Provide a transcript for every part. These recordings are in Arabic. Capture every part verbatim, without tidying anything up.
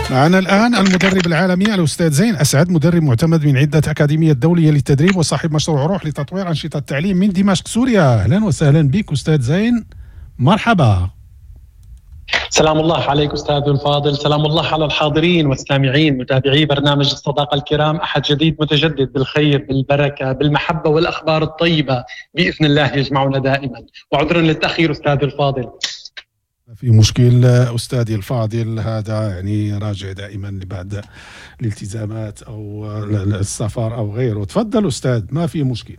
معنا الآن المدرب العالمي الأستاذ زين أسعد، مدرب معتمد من عدة أكاديميات دولية للتدريب وصاحب مشروع روح لتطوير أنشطة التعليم من دمشق سوريا. أهلا وسهلا بك أستاذ زين، مرحبا. سلام الله عليك أستاذ الفاضل، سلام الله على الحاضرين والسامعين متابعي برنامج الصداقة الكرام. أحد جديد متجدد بالخير بالبركة بالمحبة والأخبار الطيبة بإذن الله يجمعنا دائما، وعذرا للتأخير أستاذ الفاضل. في مشكل أستاذي الفاضل، هذا يعني راجع دائما لبعض الالتزامات أو السفر أو غيره. تفضل أستاذ، ما في مشكل.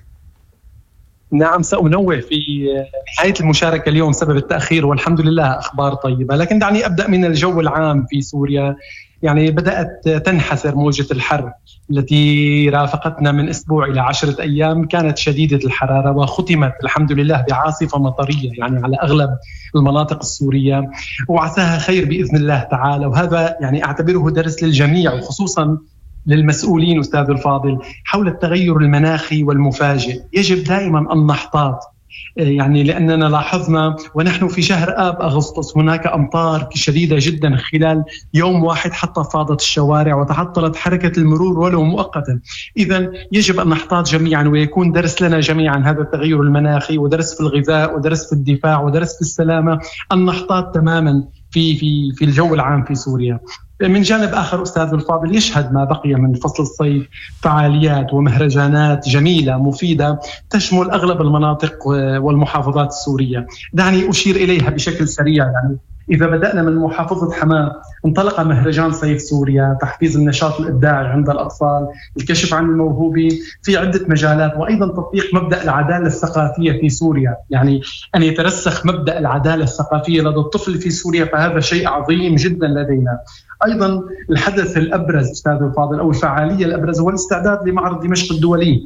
نعم، سأنوه في نهاية المشاركة اليوم سبب التأخير، والحمد لله أخبار طيبة. لكن دعني أبدأ من الجو العام في سوريا. يعني بدأت تنحسر موجة الحر التي رافقتنا من أسبوع إلى عشرة أيام، كانت شديدة الحرارة وختمت الحمد لله بعاصفة مطرية يعني على أغلب المناطق السورية، وعساها خير بإذن الله تعالى. وهذا يعني أعتبره درس للجميع وخصوصاً للمسؤولين أستاذ الفاضل حول التغير المناخي والمفاجئ. يجب دائما أن نحتاط، يعني لأننا لاحظنا ونحن في شهر آب أغسطس هناك أمطار شديدة جدا خلال يوم واحد، حتى فاضت الشوارع وتعطلت حركة المرور ولو مؤقتا. إذن يجب أن نحتاط جميعا ويكون درس لنا جميعا هذا التغير المناخي، ودرس في الغذاء ودرس في الدفاع ودرس في السلامة، أن نحتاط تماما في في في الجو العام في سوريا. من جانب آخر أستاذ الفاضل، يشهد ما بقي من فصل الصيف فعاليات ومهرجانات جميلة مفيدة تشمل أغلب المناطق والمحافظات السورية. دعني أشير إليها بشكل سريع. يعني إذا بدأنا من محافظة حماة، انطلق مهرجان صيف سوريا، تحفيز النشاط الإبداعي عند الأطفال، الكشف عن الموهوبين في عدة مجالات، وأيضا تطبيق مبدأ العدالة الثقافية في سوريا. يعني أن يترسخ مبدأ العدالة الثقافية لدى الطفل في سوريا، فهذا شيء عظيم جدا لدينا. أيضا الحدث الأبرز أستاذ الفاضل أو الفعالية الأبرز هو الاستعداد لمعرض دمشق الدولي.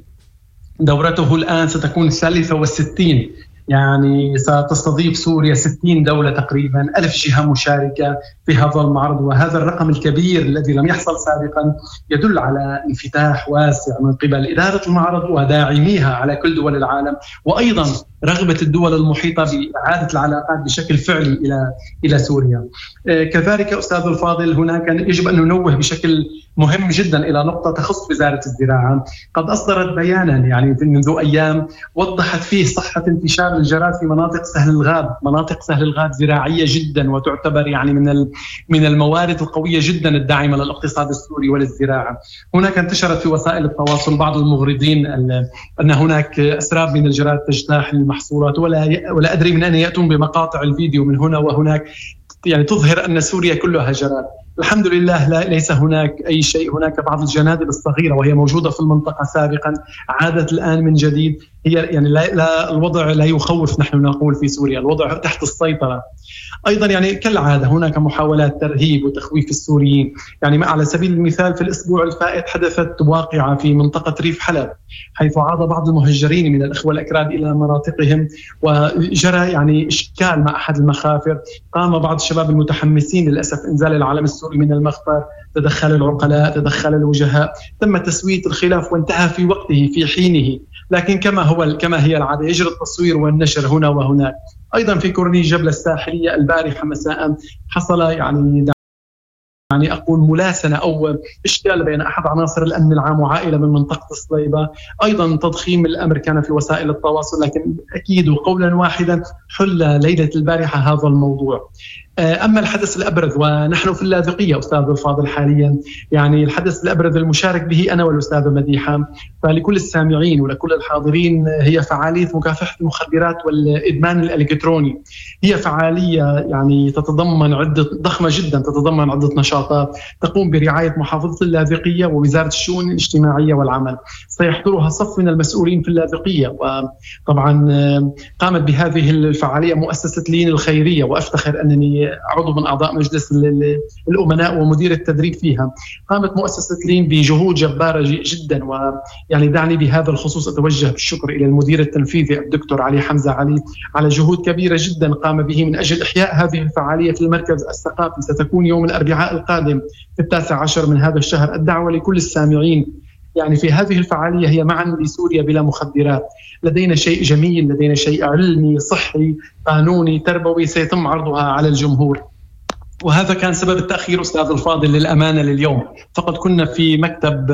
دورته الآن ستكون الثالثة والستين، يعني ستستضيف سوريا ستين دولة تقريبا، ألف جهة مشاركة في هذا المعرض. وهذا الرقم الكبير الذي لم يحصل سابقا يدل على انفتاح واسع من قبل إدارة المعرض وداعميها على كل دول العالم، وأيضا رغبة الدول المحيطة بإعادة العلاقات بشكل فعلي إلى إلى سوريا. كذلك أستاذ الفاضل هناك يجب أن ننوه بشكل مهم جدا إلى نقطة تخص وزارة الزراعة. قد أصدرت بيانا يعني منذ أيام وضحت فيه صحة انتشار الجراد في مناطق سهل الغاب. مناطق سهل الغاب زراعية جدا وتعتبر يعني من من الموارد القوية جدا الداعمة للاقتصاد السوري وللزراعة. هناك انتشرت في وسائل التواصل بعض المغرضين أن هناك أسراب من الجراد تجتاح المحصولات، ولا ولا أدري من أين يأتون بمقاطع الفيديو من هنا وهناك يعني تظهر أن سوريا كلها جراد. الحمد لله لا ليس هناك أي شيء. هناك بعض الجنادل الصغيرة وهي موجودة في المنطقة سابقا عادت الآن من جديد. هي يعني لا, لا الوضع لا يخوف، نحن نقول في سوريا الوضع تحت السيطرة. أيضا يعني كالعادة هناك محاولات ترهيب وتخويف السوريين. يعني على سبيل المثال في الأسبوع الفائت حدثت واقعة في منطقة ريف حلب، حيث عاد بعض المهجرين من الأخوة الأكراد إلى مناطقهم وجرى يعني إشكال مع أحد المخافر. قام بعض الشباب المتحمسين للأسف إنزال العلم السوري من المخفر، تدخل العقلاء، تدخل الوجهاء، تم تسوية الخلاف وانتهى في وقته في حينه. لكن كما هو كما هي العادة يجري التصوير والنشر هنا وهناك. أيضا في كورنيش جبل الساحلية البارحة مساء حصل يعني يعني أقول ملاسنة أو إشكال بين أحد عناصر الأمن العام وعائلة من منطقة الصليبة. أيضا تضخيم الأمر كان في وسائل التواصل، لكن أكيد وقولا واحدا حل ليلة البارحة هذا الموضوع. أما الحدث الأبرز ونحن في اللاذقية أستاذ الفاضل حاليا، يعني الحدث الأبرز المشارك به أنا والأستاذة مديحة، فلكل السامعين ولكل الحاضرين هي فعالية مكافحة المخدرات والإدمان الإلكتروني. هي فعالية يعني تتضمن عدة ضخمة جدا، تتضمن عدة نشاطات تقوم برعاية محافظة اللاذقية ووزارة الشؤون الاجتماعية والعمل. سيحضرها صف من المسؤولين في اللاذقية، وطبعا قامت بهذه الفعالية مؤسسة لين الخيرية، وأفتخر أنني عضو من أعضاء مجلس الأمناء ومدير التدريب فيها. قامت مؤسسة لين بجهود جبارة جدا، ويعني دعني بهذا الخصوص أتوجه بالشكر إلى المدير التنفيذي الدكتور علي حمزة علي على جهود كبيرة جدا قام به من أجل إحياء هذه الفعالية في المركز الثقافي. ستكون يوم الأربعاء القادم في التاسع عشر من هذا الشهر. الدعوة لكل السامعين يعني في هذه الفعالية هي معا لسوريا بلا مخدرات. لدينا شيء جميل، لدينا شيء علمي صحي قانوني تربوي سيتم عرضها على الجمهور. وهذا كان سبب التأخير أستاذ الفاضل للأمانة لليوم. فقد كنا في مكتب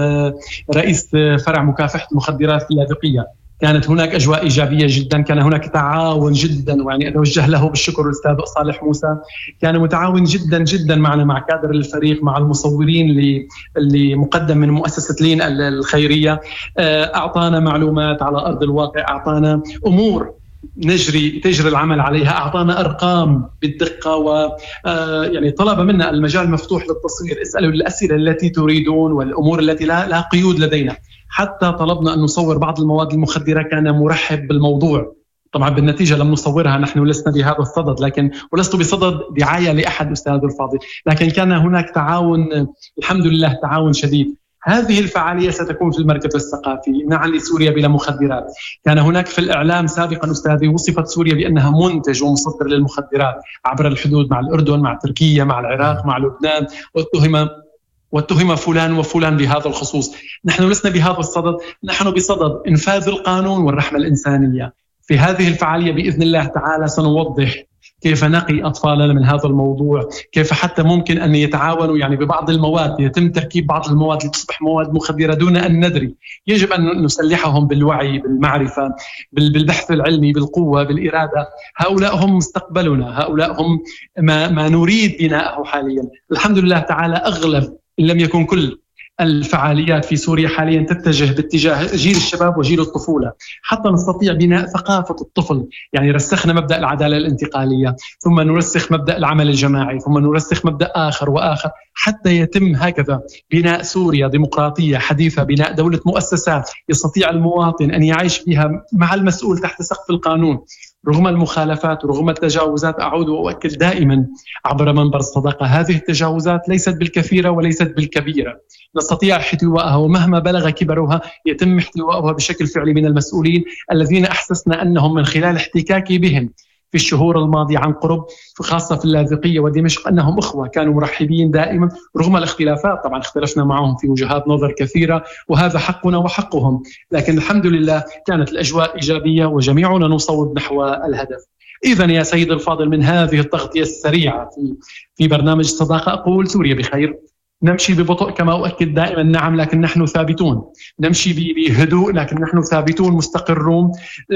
رئيس فرع مكافحة المخدرات اللاذقية، كانت هناك أجواء إيجابية جدا، كان هناك تعاون جدا، ويعني أتوجه له بالشكر الأستاذ صالح موسى، كان متعاون جدا جدا معنا مع كادر الفريق، مع المصورين اللي اللي مقدم من مؤسسة لين الخيرية، أعطانا معلومات على أرض الواقع، أعطانا أمور نجري تجري العمل عليها، أعطانا أرقام بالدقة، و يعني طلب منا المجال مفتوح للتصوير، اسألوا الأسئلة التي تريدون والأمور التي لا, لا قيود لدينا. حتى طلبنا أن نصور بعض المواد المخدرة، كان مرحب بالموضوع. طبعا بالنتيجة لم نصورها، نحن لسنا بهذا الصدد، لكن ولست بصدد دعاية لأحد أستاذ الفاضل، لكن كان هناك تعاون الحمد لله، تعاون شديد. هذه الفعالية ستكون في المركز الثقافي معا لسوريا بلا مخدرات. كان هناك في الإعلام سابقا أستاذي وصفت سوريا بأنها منتج ومصدر للمخدرات عبر الحدود مع الأردن، مع تركيا، مع العراق، مع لبنان، واتهم واتهم فلان وفلان بهذا الخصوص. نحن لسنا بهذا الصدد، نحن بصدد إنفاذ القانون والرحمة الإنسانية. في هذه الفعالية بإذن الله تعالى سنوضح كيف نقي أطفالنا من هذا الموضوع، كيف حتى ممكن أن يتعاونوا يعني ببعض المواد، يتم تركيب بعض المواد لتصبح مواد مخدرة دون أن ندري. يجب أن نسلحهم بالوعي، بالمعرفة، بالبحث العلمي، بالقوة، بالإرادة. هؤلاء هم مستقبلنا، هؤلاء هم ما, ما نريد بناءه حاليا. الحمد لله تعالى أغلب إن لم يكن كل الفعاليات في سوريا حاليا تتجه باتجاه جيل الشباب وجيل الطفولة، حتى نستطيع بناء ثقافة الطفل. يعني رسخنا مبدأ العدالة الانتقالية، ثم نرسخ مبدأ العمل الجماعي، ثم نرسخ مبدأ آخر وآخر، حتى يتم هكذا بناء سوريا ديمقراطية حديثة، بناء دولة مؤسسات يستطيع المواطن أن يعيش فيها مع المسؤول تحت سقف القانون، رغم المخالفات ورغم التجاوزات. أعود وأؤكد دائما عبر منبر الصداقة، هذه التجاوزات ليست بالكثيرة وليست بالكبيرة، نستطيع احتوائها، ومهما بلغ كبرها يتم احتوائها بشكل فعلي من المسؤولين الذين أحسسنا أنهم من خلال احتكاكي بهم في الشهور الماضية عن قرب، خاصة في اللاذقية ودمشق، أنهم أخوة، كانوا مرحبين دائما رغم الاختلافات. طبعا اختلفنا معهم في وجهات نظر كثيرة، وهذا حقنا وحقهم، لكن الحمد لله كانت الأجواء إيجابية وجميعنا نصوب نحو الهدف. إذن يا سيد الفاضل، من هذه التغطية السريعة في في برنامج الصداقة أقول سوريا بخير. نمشي ببطء كما أؤكد دائما، نعم، لكن نحن ثابتون. نمشي بهدوء لكن نحن ثابتون مستقرون.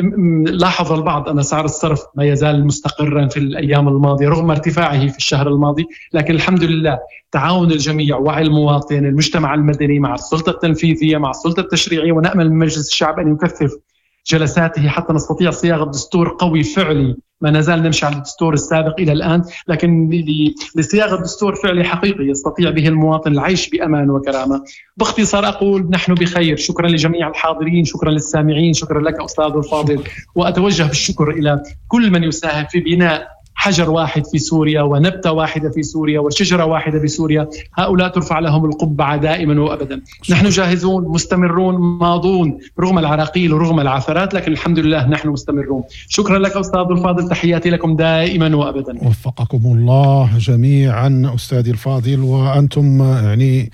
لاحظ البعض أن سعر الصرف ما يزال مستقرا في الأيام الماضية رغم ارتفاعه في الشهر الماضي، لكن الحمد لله تعاون الجميع، وعي المواطن، المجتمع المدني مع السلطة التنفيذية مع السلطة التشريعية، ونأمل من مجلس الشعب أن يكثف جلساته حتى نستطيع صياغة دستور قوي فعلي. ما نزال نمشي على الدستور السابق إلى الآن، لكن لصياغة دستور فعلي حقيقي يستطيع به المواطن العيش بأمان وكرامة. باختصار أقول نحن بخير. شكرا لجميع الحاضرين، شكرا للسامعين، شكرا لك أستاذ الفاضل، وأتوجه بالشكر إلى كل من يساهم في بناء حجر واحد في سوريا ونبتة واحدة في سوريا وشجرة واحدة في سوريا. هؤلاء ترفع لهم القبعة دائما وأبدا. نحن جاهزون، مستمرون، ماضون رغم العراقيل ورغم العثرات، لكن الحمد لله نحن مستمرون. شكرا لك أستاذ الفاضل، تحياتي لكم دائما وأبدا. وفقكم الله جميعا أستاذي الفاضل. وأنتم يعني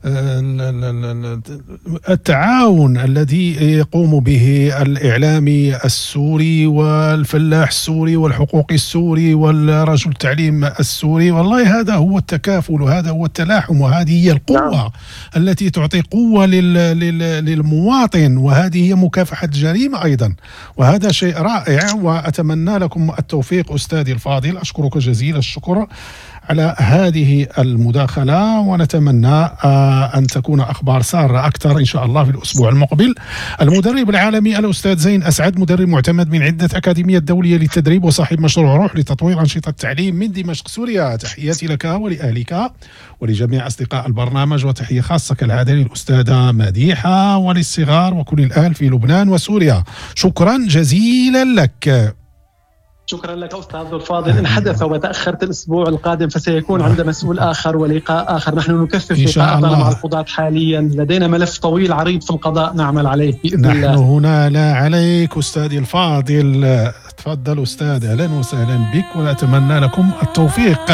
التعاون الذي يقوم به الإعلامي السوري والفلاح السوري والحقوقي السوري والرجل التعليم السوري، والله هذا هو التكافل وهذا هو التلاحم، وهذه هي القوة نعم. التي تعطي قوة للمواطن، وهذه هي مكافحة الجريمة أيضا، وهذا شيء رائع. وأتمنى لكم التوفيق أستاذي الفاضل. أشكرك جزيل الشكر على هذه المداخلة، ونتمنى أن تكون أخبار سارة أكثر إن شاء الله في الأسبوع المقبل. المدرب العالمي الأستاذ زين أسعد، مدرب معتمد من عدة أكاديمية دولية للتدريب وصاحب مشروع روح لتطوير أنشطة التعليم من دمشق سوريا. تحياتي لك ولأهلك ولجميع أصدقاء البرنامج، وتحية خاصة كالعادة للأستاذة مديحة وللصغار وكل الأهل في لبنان وسوريا. شكرا جزيلا لك. شكرا لك أستاذ الفاضل. إن حدث وتأخرت الأسبوع القادم فسيكون عند مسؤول آخر ولقاء آخر. نحن نكثف لقاءاتنا مع القضاة حاليا، لدينا ملف طويل عريض في القضاء نعمل عليه بإذن نحن الله. نحن هنا لا عليك أستاذي الفاضل. تفضل أستاذ، أهلا وسهلا بك، ونتمنى لكم التوفيق.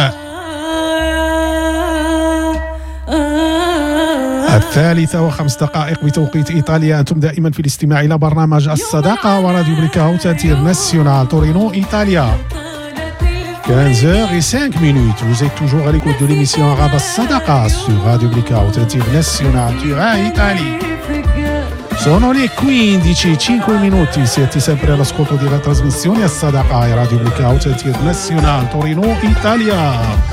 الثالثة وخمس دقائق بتوقيت إيطاليا. أنتم دائما في الاستماع إلى برنامج الصداقة وراديو بريكاوت انترناسيونال تورينو إيطاليا. quinze heures cinq minutes. Vous êtes toujours à l'écoute de l'émission Arabe Sadaqa sur Radio Blackout Internazionale Italie. Sono le quindici e cinque minuti, siete sempre all'ascolto della trasmissione a Sadaqa e Radio Blackout Internazionale Torino Italia.